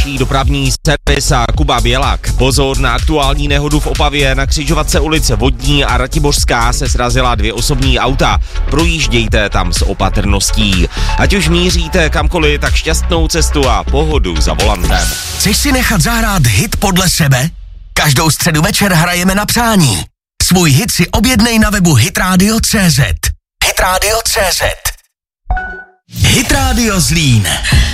nejbližší dopravní servis a Kuba Bělak. Pozor na aktuální nehodu v Opavě, na křižovatce ulice Vodní a Ratibořská se srazila 2 osobní auta. Projíždějte tam s opatrností. Ať už míříte kamkoliv, tak šťastnou cestu a pohodu za volantem. Chceš si nechat zahrát hit podle sebe? Každou středu večer hrajeme na přání. Svůj hit si objednej na webu hitradio.cz. Hitradio.cz. Hit Radio Zlín.